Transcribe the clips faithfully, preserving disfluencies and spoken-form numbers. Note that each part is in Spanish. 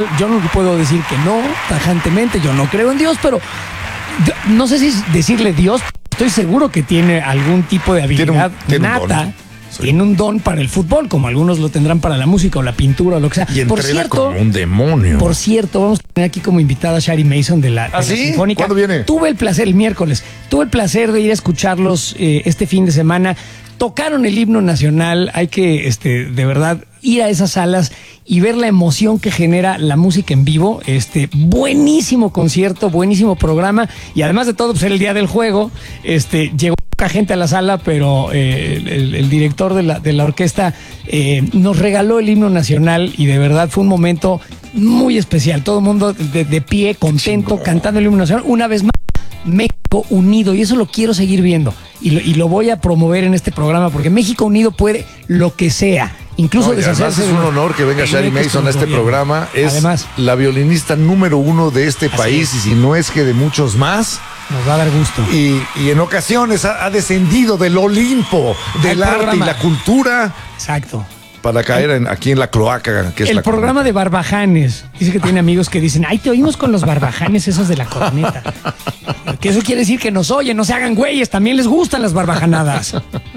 yo no puedo decir que no, tajantemente, yo no creo en Dios, pero yo, no sé si decirle Dios, estoy seguro que tiene algún tipo de habilidad tiene un, tiene nata. Un Sí. Tiene un don para el fútbol, como algunos lo tendrán para la música o la pintura o lo que sea. Y por entrena cierto, como un demonio. Por cierto, vamos a tener aquí como invitada a Shari Mason de la, ¿Ah, de sí? la Sinfónica. ¿Cuándo viene? Tuve el placer, el miércoles, tuve el placer de ir a escucharlos eh, este fin de semana. Tocaron el himno nacional, hay que, este, de verdad, ir a esas salas y ver la emoción que genera la música en vivo. Este, buenísimo concierto, buenísimo programa, y además de todo, pues era el día del juego. Este, llegó poca gente a la sala, pero eh, el, el director de la, de la orquesta eh, nos regaló el himno nacional y de verdad fue un momento muy especial. Todo el mundo de, de pie, contento, Chingo. cantando el himno nacional. Una vez más, México unido, y eso lo quiero seguir viendo y lo, y lo voy a promover en este programa, porque México unido puede lo que sea, incluso no, deshacerse. Es un honor que venga Shari Mason a este programa. Es además la violinista número uno de este país, es. y si no es que de muchos más. Nos va a dar gusto. Y, y en ocasiones ha, ha descendido del Olimpo del arte programa. y la cultura. Exacto. Para caer en, aquí en la cloaca, que es el la programa corneta. de Barbajanes. Dice que tiene amigos que dicen, ay, te oímos con los barbajanes esos de la corneta. Que eso quiere decir que nos oyen, no se hagan güeyes, también les gustan las barbajanadas.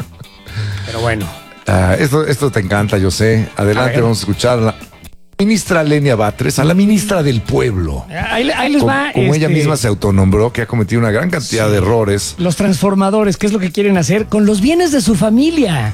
Pero bueno. Uh, esto, esto te encanta, yo sé. Adelante, a vamos a escuchar a la ministra Lenia Batres, a la ministra del pueblo. Ahí, ahí les como, va. Como este, ella misma se autonombró, que ha cometido una gran cantidad sí. de errores. Los transformadores, ¿qué es lo que quieren hacer? Con los bienes de su familia.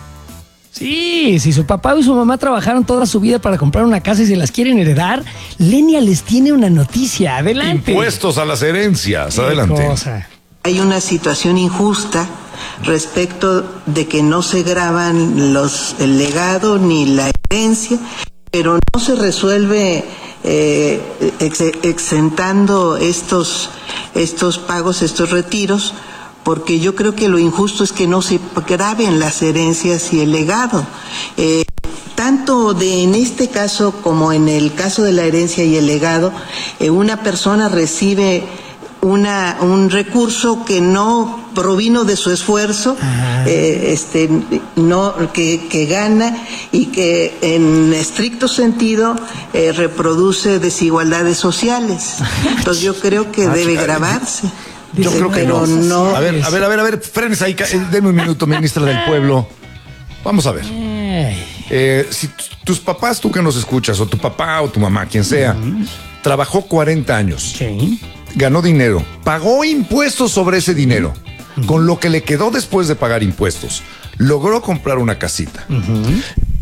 Sí, si su papá y su mamá trabajaron toda su vida para comprar una casa y se las quieren heredar, Lenia les tiene una noticia. Adelante. Impuestos a las herencias. Adelante. Cosa. Hay una situación injusta respecto de que no se graban los, el legado ni la herencia, pero no se resuelve eh, ex, exentando estos, estos pagos, estos retiros, porque yo creo que lo injusto es que no se graben las herencias y el legado. Eh, tanto de en este caso como en el caso de la herencia y el legado, eh, una persona recibe una, un recurso que no provino de su esfuerzo, eh, este, no, que, que gana y que en estricto sentido eh, reproduce desigualdades sociales. Entonces yo creo que debe grabarse. Yo creo que no. no. A ver, a ver, a ver, a ver, frenes ahí, denme un minuto, ministra del Pueblo. Vamos a ver. Eh, si tus papás, tú que nos escuchas, o tu papá o tu mamá, quien sea, uh-huh. trabajó cuarenta años, sí. ganó dinero, pagó impuestos sobre ese dinero, uh-huh. con lo que le quedó después de pagar impuestos, logró comprar una casita. Uh-huh.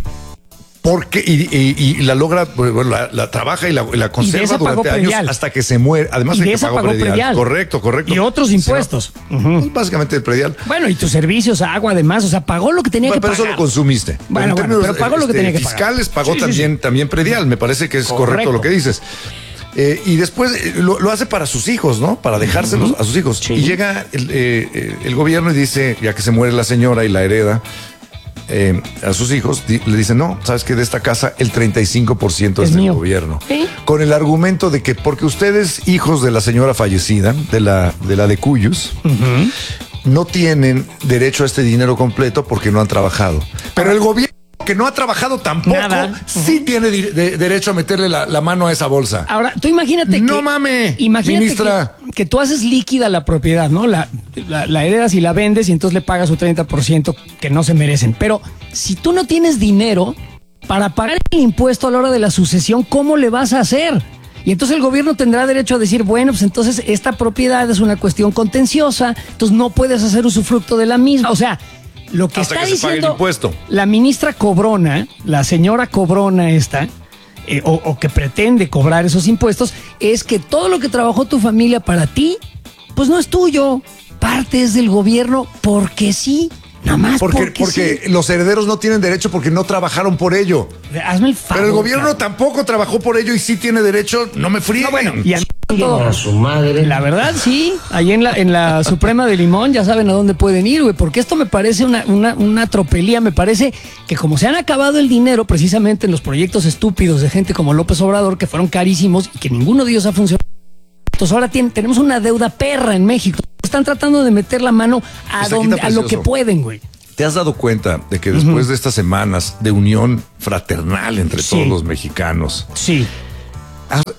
Porque, y, y, y la logra, bueno, la, la trabaja y la, la conserva durante años predial. hasta que se muere. Además y de, de que esa pagó, pagó predial. predial. Correcto, correcto. Y otros impuestos. Uh-huh. Básicamente el predial. Bueno, y tus servicios, agua, además, o sea, pagó lo que tenía bueno, que pero pagar. Pero eso lo consumiste. Bueno, pero, bueno, pero pagó este, lo que tenía que pagar. Fiscales pagó sí, también, sí, sí. también predial. Me parece que es correcto, correcto lo que dices. Eh, y después eh, lo, lo hace para sus hijos, ¿no? Para dejárselos uh-huh. a sus hijos. Sí. Y llega el, eh, el gobierno y dice, ya que se muere la señora y la hereda, Eh, a sus hijos, di, le dicen, no, sabes que de esta casa el treinta y cinco por ciento es, es del mío. gobierno. ¿Sí? Con el argumento de que porque ustedes, hijos de la señora fallecida, de la de, la de Cuyus, uh-huh. no tienen derecho a este dinero completo porque no han trabajado. Pero el gobierno que no ha trabajado tampoco, Nada. sí uh-huh. tiene de, de, derecho a meterle la, la mano a esa bolsa. Ahora, tú imagínate no que... mame, imagínate ministra. Que, que tú haces líquida la propiedad, ¿no? La, la, la heredas y la vendes y entonces le pagas su treinta por ciento que no se merecen. Pero si tú no tienes dinero para pagar el impuesto a la hora de la sucesión, ¿cómo le vas a hacer? Y entonces el gobierno tendrá derecho a decir, bueno, pues entonces esta propiedad es una cuestión contenciosa, entonces no puedes hacer usufructo de la misma. O sea... Lo que Hasta está que diciendo se la ministra Cobrona, la señora Cobrona esta, eh, o, o que pretende cobrar esos impuestos, es que todo lo que trabajó tu familia para ti, pues no es tuyo, parte es del gobierno porque sí. Nada más porque, porque, porque sí. los herederos no tienen derecho porque no trabajaron por ello. Hazme el favor. Pero el gobierno claro. tampoco trabajó por ello y sí tiene derecho, no me fríen. No, bueno, y a, todo. a su madre. La verdad, sí. Ahí en la, en la Suprema de Limón ya saben a dónde pueden ir, güey. Porque esto me parece una, una, una tropelía. Me parece que como se han acabado el dinero precisamente en los proyectos estúpidos de gente como López Obrador, que fueron carísimos y que ninguno de ellos ha funcionado. Entonces ahora tienen, tenemos una deuda perra en México. Están tratando de meter la mano a, donde, a lo que pueden, güey. ¿Te has dado cuenta de que después uh-huh. de estas semanas de unión fraternal entre sí. todos los mexicanos, sí.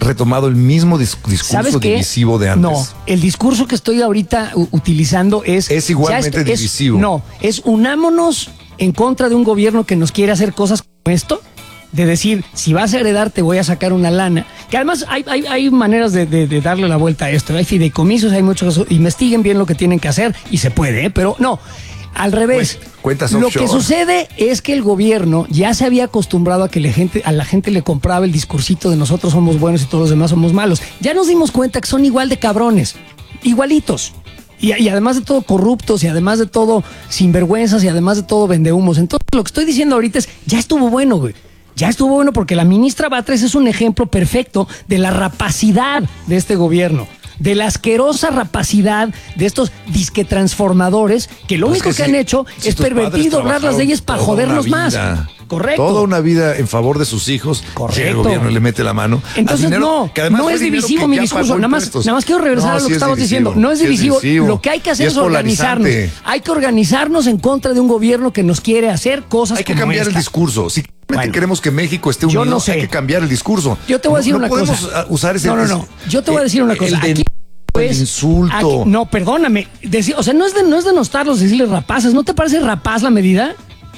retomado el mismo dis- discurso divisivo de antes. No, el discurso que estoy ahorita u- utilizando es... Es igualmente es, divisivo. No, es unámonos en contra de un gobierno que nos quiere hacer cosas como esto, de decir, si vas a heredar te voy a sacar una lana, que además hay, hay, hay maneras de, de, de darle la vuelta a esto, hay fideicomisos, hay muchos, investiguen bien lo que tienen que hacer y se puede, ¿eh? Pero no, al revés. Cuentas lo offshore. que sucede es que el gobierno ya se había acostumbrado a que la gente, a la gente le compraba el discursito de nosotros somos buenos y todos los demás somos malos. Ya nos dimos cuenta que son igual de cabrones, igualitos. Y, y además de todo corruptos y además de todo sinvergüenzas y además de todo vendehumos. Entonces lo que estoy diciendo ahorita es, ya estuvo bueno, güey. Ya estuvo bueno porque la ministra Batres es un ejemplo perfecto de la rapacidad de este gobierno, de la asquerosa rapacidad de estos disque transformadores que lo Pues único que que si- han hecho si es tus pervertir y padres doblar las trabajaron leyes para toda jodernos una más. vida, Correcto. Toda una vida en favor de sus hijos. Correcto. Y el gobierno le mete la mano. al Entonces dinero, no, que además no fue es dinero divisivo que mi ya discurso, pagó nada más, impuestos. nada más quiero regresar No, a lo sí que es estabas divisivo, diciendo. No es sí es divisivo, divisivo. lo que hay que hacer Y es, es organizarnos. polarizante. Hay que organizarnos en contra de un gobierno que nos quiere hacer cosas Hay que como cambiar esta. el discurso. Si realmente Bueno. queremos que México esté Yo unido, no sé. hay que cambiar el discurso. Yo te voy a decir no, una no podemos cosa. uh, usar ese... No, no, no. Yo te voy a decir una el cosa. de- Aquí, el pues, insulto. aquí- no, perdóname. Decir, o sea, no es de no es denostarlos, decirles rapaces. ¿No te parece rapaz la medida?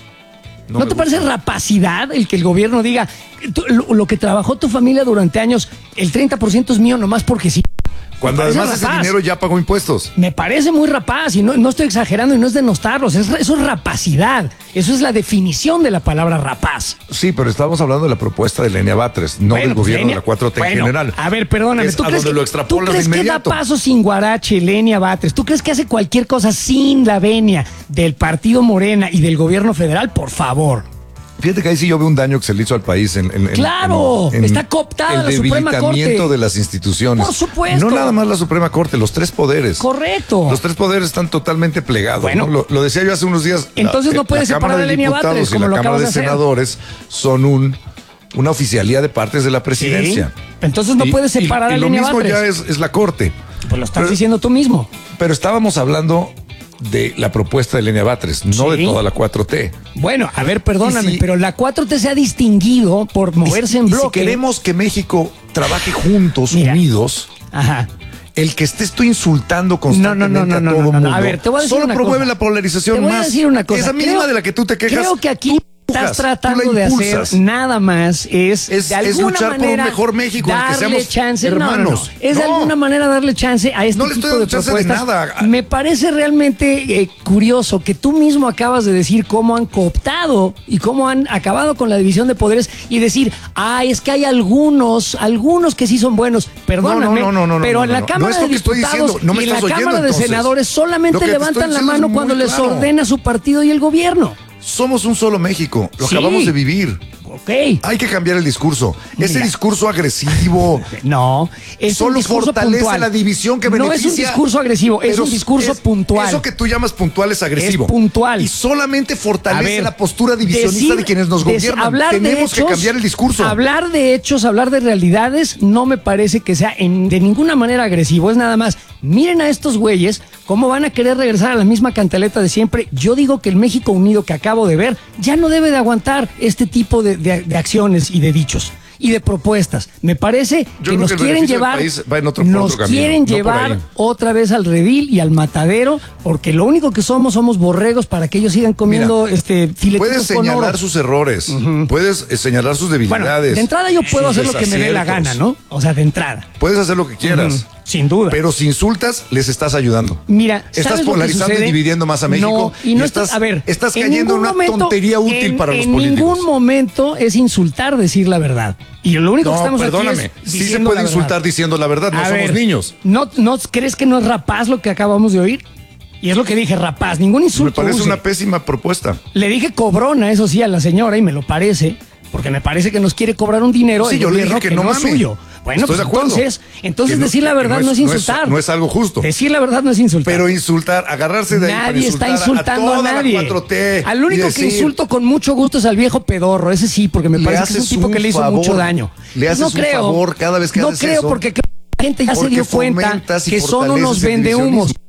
¿No, me te parece gusta. rapacidad el que el gobierno diga tú, lo, lo que trabajó tu familia durante años, el treinta por ciento es mío nomás porque sí? Cuando Me parece además ese rapaz. dinero ya pagó impuestos. Me parece muy rapaz y no, no estoy exagerando y no es denostarlos, es, eso es rapacidad. Eso es la definición de la palabra rapaz. Sí, pero estamos hablando de la propuesta de Lenia Batres, no Bueno, del pues, gobierno Lenia- de la cuatro T bueno, en general. A ver, perdóname, Es ¿tú a crees, donde que, lo ¿tú extrapolas crees de que da inmediato. paso sin guarache Lenia Batres? ¿Tú crees que hace cualquier cosa sin la venia del partido Morena y del gobierno federal? Por favor. Fíjate que ahí sí yo veo un daño que se le hizo al país. En, en- en- ¡Claro! en- en Está cooptada la el Suprema debilitamiento Corte. de las instituciones. Por supuesto. No nada más la Suprema Corte, los tres poderes. Correcto. Los tres poderes están totalmente plegados. Bueno. ¿no? Lo, lo decía yo hace unos días. Entonces no puedes separar Cámara a de Lenia Diputados Batres, y como la lo Cámara acabas de de hacer. Senadores son un, una oficialía de partes de la presidencia. Sí. Entonces no Y- puedes y- separar y a lo Lenia mismo Batres. ya es, es la Corte. Pues lo estás Pero- diciendo tú mismo. Pero estábamos hablando de la propuesta de Lenia Batres, no Sí. de toda la cuatro T. Bueno, a ver, perdóname, Y si- pero la cuatro T se ha distinguido por moverse Y- en y bloque. Si queremos que México trabaje juntos, Mira. unidos, Ajá. el que estés tú insultando No, constantemente no, no, no, a no, todo no, no. mundo, A ver, te voy a decir solo una promueve cosa. la polarización Te voy más. a decir una cosa. Esa misma Creo- de la que tú te quejas. Creo que aquí tú estás empujas, tratando tú la de impulsas. hacer nada más es, Es- de es alguna luchar por un manera mejor México, en el que darle seamos chance, no, no, no, hermanos. es de No. alguna manera darle chance a este No le estoy tipo de dando chance de propuestas. nada. Me parece realmente eh, curioso que tú mismo acabas de decir cómo han cooptado y cómo han acabado con la división de poderes y decir, ah, es que hay algunos, algunos que sí son buenos. Perdóname, No, no, no, no, no, pero no, en la no. Cámara No es lo de que estoy Diputados diciendo, no me y en la estás oyendo, Cámara de entonces. Senadores Lo solamente que te levantan estoy la diciendo es mano muy cuando les claro. ordena su partido y el gobierno. Somos un solo México, lo Sí. acabamos de vivir. Ok. Hay que cambiar el discurso. Ese Mira. discurso agresivo No, es un solo discurso fortalece puntual. la división que No beneficia. es un discurso agresivo, es pero un discurso es- puntual. Eso que tú llamas puntual es agresivo. Es puntual. Y solamente A fortalece ver, la postura divisionista decir- de quienes nos dec- gobiernan. hablar de Tenemos que hechos, cambiar el discurso. Hablar de hechos, hablar de realidades, no me parece que sea en- de ninguna manera agresivo. Es nada más, miren a estos güeyes cómo van a querer regresar a la misma cantaleta de siempre. Yo digo que el México unido que acabo de ver ya no debe de aguantar este tipo de, de- de acciones y de dichos y de propuestas. Me parece Yo que creo nos que el quieren beneficio del llevar, país va en otro- por nos otro camino, quieren no por llevar ahí. otra vez al redil y al matadero, porque lo único que somos somos borregos para que ellos sigan comiendo Mira, este filetitos Puedes con oro. señalar sus errores, puedes eh, señalar sus Bueno, debilidades. de entrada yo puedo sus hacer lo que me dé la gana, desaciertos. ¿no? O sea, de entrada. Puedes hacer lo que quieras. Ujú, sin duda. Pero si insultas, les estás ayudando. Mira, ¿sabes estás lo que polarizando y sucede? dividiendo más a México. No, y no y estás, a ver, estás en cayendo en ningún una momento- tontería útil en- para los en políticos. ningún momento es insultar decir la verdad. Y lo único que No, estamos perdóname. aquí es Sí se diciendo puede la insultar verdad. diciendo la verdad, no A somos ver, niños. ¿no, ¿No crees que no es rapaz lo que acabamos de oír? Y es lo que dije, rapaz, ningún Me insulto parece use. una pésima propuesta. Le dije cobrona, eso sí, a la señora, y me lo parece, porque me parece que nos quiere cobrar un dinero Sí, del yo le gobierno dije que no es mame. suyo. Bueno, Estoy pues de acuerdo. entonces, entonces Que no- decir la que verdad no es, no es- insultar. no es algo justo. Decir la verdad no es insultar. Pero insultar, agarrarse de ahí para Nadie está insultar insultando a, toda la nadie. cuatro T Al único y decir, que insulto con mucho gusto es al viejo pedorro, ese sí, porque me Le parece que es un haces tipo un que le hizo favor. mucho daño. Le haces no un creo, favor cada vez que no haces creo eso. porque creo que la gente ya se Porque dio cuenta fomentas y que son fortaleces unos el vendehumos. divisionismo.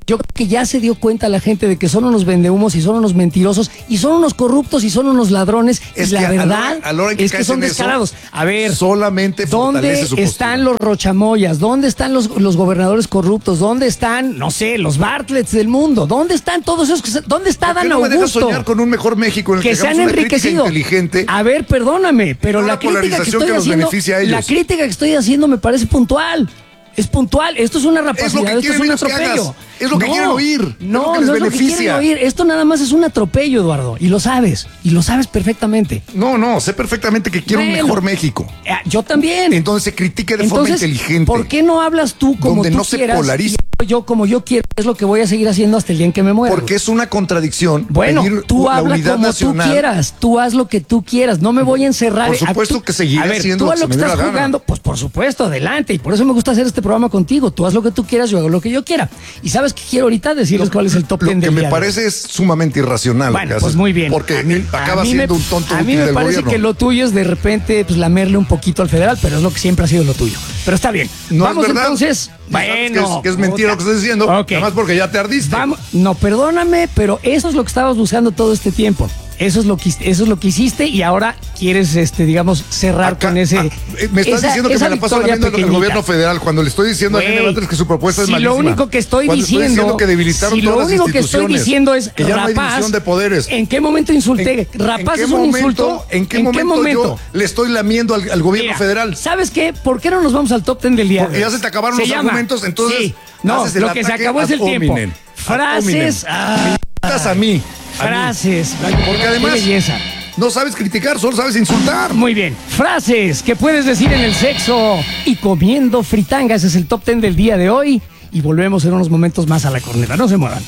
Yo creo que ya se dio cuenta la gente de que son unos vendehumos y son unos mentirosos y son unos corruptos y son unos ladrones. Es y la que verdad a la hora- a la hora en que es que caes son en eso, descarados. A ver, solamente ¿dónde fortalece su postura. están los rochamoyas? ¿Dónde están los, los gobernadores corruptos? ¿Dónde están, no sé, los Bartletts del mundo? ¿Dónde están todos esos? que se- ¿Dónde está ¿Por qué Dan no me dejas Augusto? soñar con un mejor México en el que, Que se han hagamos una crítica enriquecido. inteligente? A ver, perdóname, pero No la la crítica que polarización estoy que los haciendo, beneficia a ellos. la crítica que estoy haciendo me parece puntual. Es puntual, esto es una Es lo rapacidad, que esto es quieren un ellos que atropello. hagas. Es lo que quieren oír. Es No, lo que les no es lo que beneficia. quieren oír. Esto nada más es un atropello, Eduardo, y lo sabes, y lo sabes perfectamente. No, no, sé perfectamente que quiero Bueno. un mejor México. Eh, Yo también. Entonces se critique de Entonces, forma inteligente. ¿por qué no hablas tú como Donde tú no se quieras? polariza. Y yo como yo quiero, es lo que voy a seguir haciendo hasta el día en que me muera. Porque es una contradicción. Bueno, pedir tú la habla unidad como nacional. tú quieras, tú haz lo que tú quieras, no me voy a encerrar. Por A- supuesto tú- que seguiré a ver, haciendo tú lo haz que lo que se me dé estás la gana. jugando, pues por supuesto, adelante, y por eso me gusta hacer este programa contigo, tú haz lo que tú quieras, yo hago lo que yo quiera. Y sabes que quiero ahorita decirles cuál es el top Lo ten que del me día de hoy. parece es sumamente irracional. Bueno, lo que pues haces, muy bien. Porque A mí- acaba a mí siendo me- un tonto A mí útil me del parece gobierno. que lo tuyo es de repente pues lamerle un poquito al federal, pero es lo que siempre ha sido lo tuyo. Pero está bien. No Vamos es verdad. entonces. Y sabes Bueno. que es, que es mentira lo que estás diciendo. Ok. Además porque ya te ardiste. Vamos, no, perdóname, pero eso es lo que estabas buscando todo este tiempo. Eso es lo que eso es lo que hiciste y ahora quieres, este, digamos, cerrar Acá- con ese. ah, eh, me estás esa- diciendo que esa me la paso victoria lamiendo al pequeñita. gobierno federal cuando le estoy diciendo a Güey, N Batres que su propuesta es si malísima. lo único que estoy Cuando diciendo, diciendo que debilitaron si lo todas las único que estoy instituciones, diciendo es que ya no hay rapaz, división de poderes. ¿En qué momento insulté? ¿En- Rapaz en qué es un momento- insulto. ¿En qué momento, yo le estoy lamiendo al, al gobierno Mira, federal? ¿Sabes qué? ¿Por qué no nos vamos al top ten del día? Porque de hoy? ya se te acabaron los llama- argumentos, entonces Sí. No, haces el lo que se ataque acabó es ad el tiempo. hominem. Ad Frases. hominem. ah, Estás a mí. a mí. frases. Porque Qué además belleza. no sabes criticar, solo sabes insultar. Muy bien. Frases que puedes decir en el sexo y comiendo fritanga. Ese es el top ten del día de hoy. Y volvemos en unos momentos más a la corneta. No se muevan.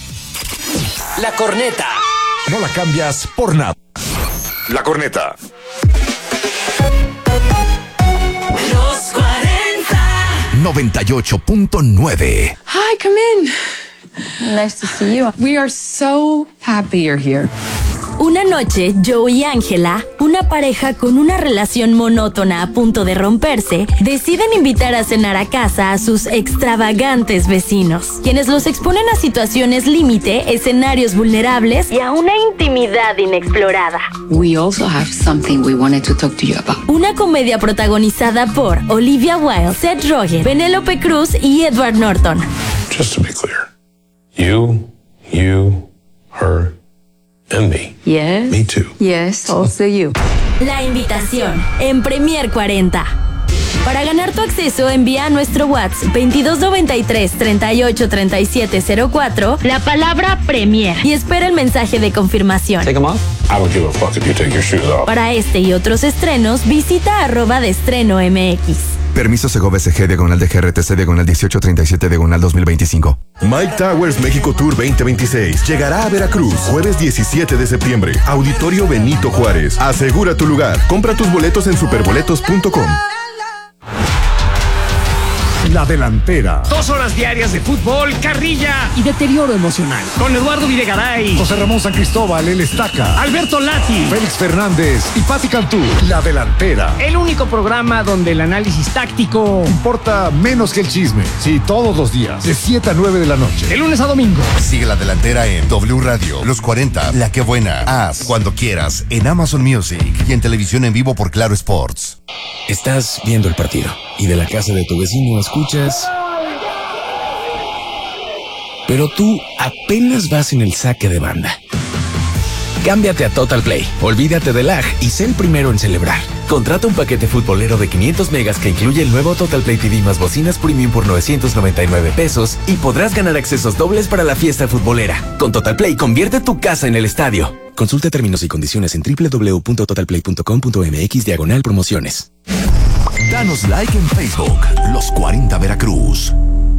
La corneta. No la cambias por nada. La corneta. Los cuarenta. noventa y ocho punto nueve. Hi, come in. Nice to see you. We are so happy you're here. Una noche, Joe y Ángela, una pareja con una relación monótona a punto de romperse, deciden invitar a cenar a casa a sus extravagantes vecinos, quienes los exponen a situaciones límite, escenarios vulnerables y a una intimidad inexplorada. We also have something we wanted to talk to you about. Una comedia protagonizada por Olivia Wilde, Seth Rogen, Penélope Cruz y Edward Norton. Just to be clear, you, you, her, and me. Yes. Me too. Yes, also you. La invitación en Premier cuarenta. Para ganar tu acceso, envía a nuestro WhatsApp veintidós noventa y tres, treinta y ocho, treinta y siete cero cuatro la palabra Premier y espera el mensaje de confirmación. Take them off? I don't give a fuck if you take your shoes off. Para este y otros estrenos, visita arroba de estreno M X. Permiso Segov S G diagonal de G R T C diagonal dieciocho treinta y siete diagonal dos mil veinticinco. Mike Towers México Tour veinte veintiséis llegará a Veracruz jueves diecisiete de septiembre. Auditorio Benito Juárez. Asegura tu lugar. Compra tus boletos en superboletos punto com. La delantera. Dos horas diarias de fútbol, carrilla y deterioro emocional. Con Eduardo Videgaray, José Ramón San Cristóbal, el Estaca. Alberto Lati. Félix Fernández y Pati Cantú. La delantera. El único programa donde el análisis táctico Importa menos que el chisme. Sí, todos los días. De siete a nueve de la noche. de lunes a domingo. Sigue La Delantera en W Radio, Los cuarenta, La Que Buena, Haz, Cuando Quieras, en Amazon Music y en televisión en vivo por Claro Sports. Estás viendo el partido y de la casa de tu vecino escuchas. Pero tú apenas vas en el saque de banda. Cámbiate a Total Play, olvídate del lag y sé el primero en celebrar. Contrata un paquete futbolero de quinientos megas que incluye el nuevo Total Play T V más bocinas premium por novecientos noventa y nueve pesos y podrás ganar accesos dobles para la fiesta futbolera. Con Total Play, convierte tu casa en el estadio. Consulta términos y condiciones en doble u doble u doble u punto total play punto com punto m x diagonal promociones. Danos like en Facebook. Los cuarenta Veracruz.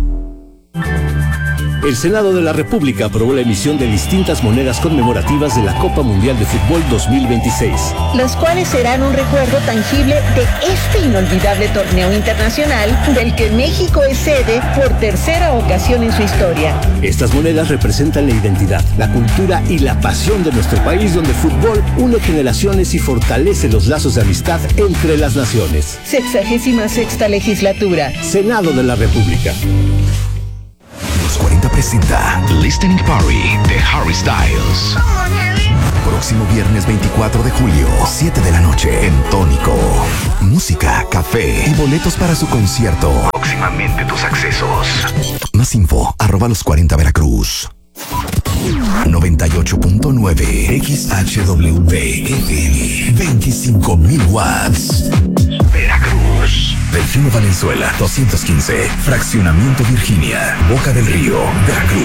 El Senado de la República aprobó la emisión de distintas monedas conmemorativas de la Copa Mundial de Fútbol dos mil veintiséis. Las cuales serán un recuerdo tangible de este inolvidable torneo internacional del que México es sede por tercera ocasión en su historia. Estas monedas representan la identidad, la cultura y la pasión de nuestro país, donde el fútbol une generaciones y fortalece los lazos de amistad entre las naciones. Sexagésima sexta legislatura. Senado de la República. Los cuarenta presenta Listening Party de Harry Styles. Próximo viernes veinticuatro de julio, siete de la noche, en Tónico. Música, café y boletos para su concierto. Próximamente tus accesos. Más info, arroba los cuarenta Veracruz. noventa y ocho punto nueve X H W F M, veinticinco mil watts. Veracruz. Delfino Valenzuela, doscientos quince. Fraccionamiento Virginia, Boca del Río, Veracruz.